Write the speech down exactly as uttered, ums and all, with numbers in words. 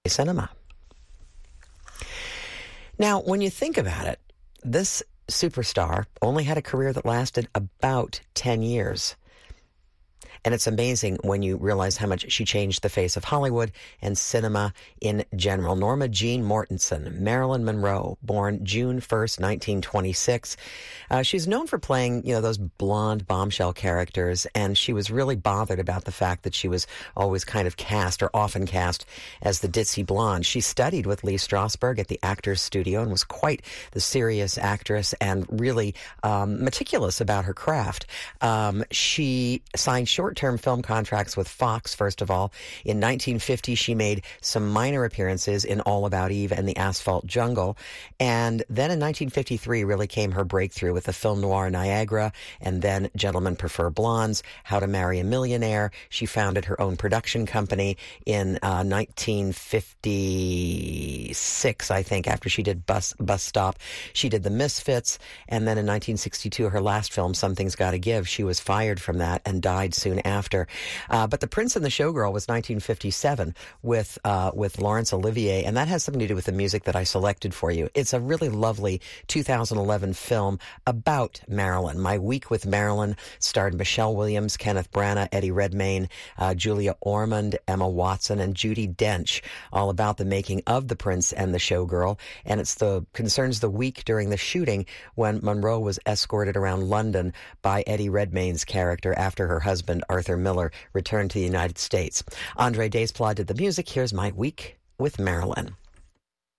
cinema. Now, when you think about it, this superstar only had a career that lasted about ten years. And it's amazing when you realize how much she changed the face of Hollywood and cinema in general. Norma Jean Mortensen, Marilyn Monroe, born June first, nineteen twenty-six. Uh, she's known for playing, you know, those blonde bombshell characters, and she was really bothered about the fact that she was always kind of cast, or often cast, as the ditzy blonde. She studied with Lee Strasberg at the Actors Studio and was quite the serious actress and really um, meticulous about her craft. Um, she signed short short-term film contracts with Fox, first of all. In nineteen fifty, she made some minor appearances in All About Eve and The Asphalt Jungle. And then in nineteen fifty-three really came her breakthrough with the film noir Niagara, and then Gentlemen Prefer Blondes, How to Marry a Millionaire. She founded her own production company in uh, nineteen fifty-six, I think, after she did Bus, Bus Stop. She did The Misfits, and then in nineteen sixty-two, her last film, Something's Gotta Give, she was fired from that and died soon after. Uh, but The Prince and the Showgirl was nineteen fifty-seven with uh, with Laurence Olivier, and that has something to do with the music that I selected for you. It's a really lovely two thousand eleven film about Marilyn. My Week with Marilyn starred Michelle Williams, Kenneth Branagh, Eddie Redmayne, uh, Julia Ormond, Emma Watson, and Judi Dench, all about the making of The Prince and the Showgirl. And it's the concerns the week during the shooting when Monroe was escorted around London by Eddie Redmayne's character after her husband, Arthur Miller, returned to the United States. Andre Desplat did the music. Here's My Week with Marilyn.